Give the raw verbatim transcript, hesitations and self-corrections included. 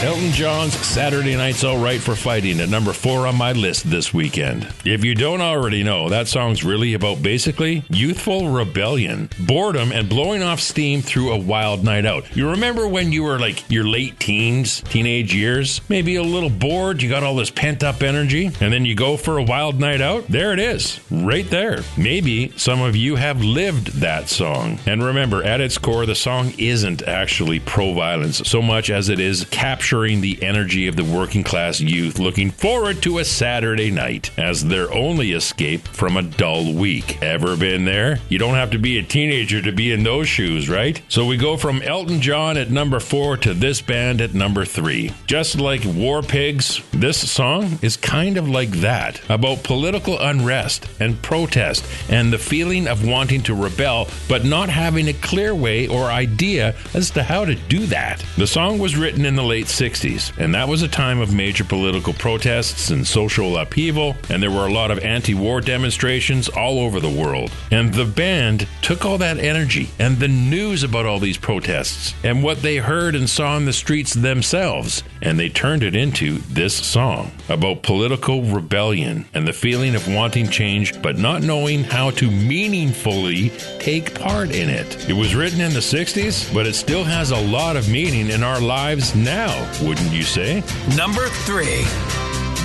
Elton John's Saturday Night's All Right for Fighting at number four on my list this weekend. If you don't already know, that song's really about basically youthful rebellion, boredom, and blowing off steam through a wild night out. You remember when you were like your late teens, teenage years, maybe a little bored, you got all this pent up energy, and then you go for a wild night out? There it is, right there. Maybe some of you have lived that song. And remember, at its core, the song isn't actually pro-violence so much as it is capturing the energy of the working class youth looking forward to a Saturday night as their only escape from a dull week. Ever been there? You don't have to be a teenager to be in those shoes, right? So we go from Elton John at number four to this band at number three. Just like War Pigs, this song is kind of like that, about political unrest and protest and the feeling of wanting to rebel but not having a clear way or idea as to how to do that. The song was written in the late sixties, and that was a time of major political protests and social upheaval, and there were a lot of anti-war demonstrations all over the world. And the band took all that energy and the news about all these protests and what they heard and saw in the streets themselves, and they turned it into this song about political rebellion and the feeling of wanting change but not knowing how to meaningfully take part in it. It was written in the sixties, but it still has a lot of meaning in our lives now, wouldn't you say? Number three.